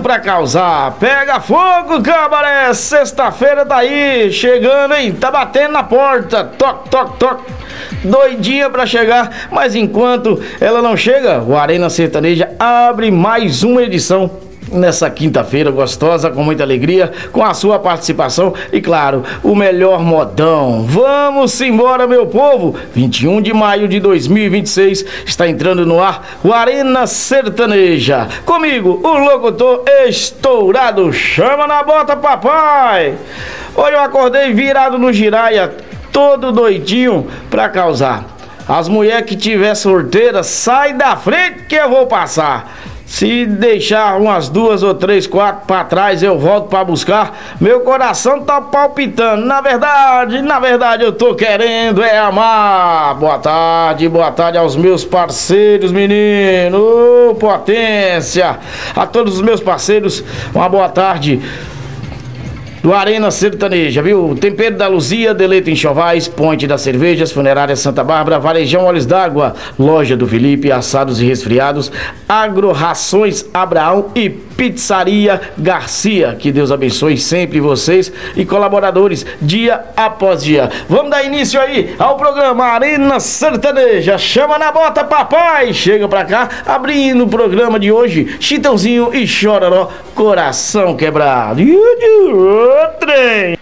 pra causar. Pega fogo, cabaré. Sexta-feira tá aí, chegando, hein? Tá batendo na porta. Toc, toc, toc. Doidinha pra chegar, mas enquanto ela não chega, o Arena Sertaneja abre mais uma edição nessa quinta-feira gostosa, com muita alegria, com a sua participação e, claro, o melhor modão. Vamos embora, meu povo! 21 de maio de 2026 está entrando no ar o Arena Sertaneja. Comigo, o locutor estourado. Chama na bota, papai! Hoje eu acordei virado no giraia, todo doidinho pra causar. As mulheres que tiver sorteira, sai da frente que eu vou passar. Se deixar umas 2 ou 3, 4 pra trás, eu volto pra buscar. Meu coração tá palpitando. Na verdade, eu tô querendo é amar. Boa tarde aos meus parceiros, menino. Ô, potência. A todos os meus parceiros, uma boa tarde do Arena Sertaneja, viu? Tempero da Luzia, Deleito Enxovais, Ponte das Cervejas, Funerária Santa Bárbara, Varejão Olhos d'Água, Loja do Felipe, Assados e Resfriados, Agro Rações Abraão e Pizzaria Garcia. Que Deus abençoe sempre vocês e colaboradores, dia após dia. Vamos dar início aí ao programa Arena Sertaneja. Chama na bota, papai! Chega pra cá, abrindo o programa de hoje, Chitãozinho e Chororó, Coração Quebrado. E o trem.